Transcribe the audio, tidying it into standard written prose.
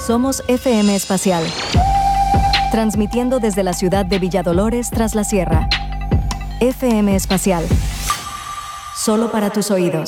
Somos FM Espacial, transmitiendo desde la ciudad de Villadolores tras la sierra. FM Espacial, solo para tus oídos.